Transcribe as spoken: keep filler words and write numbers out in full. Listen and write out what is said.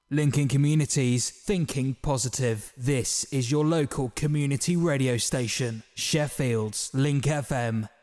Linking communities, thinking positive. This is your local community radio station, Sheffield's Link F M.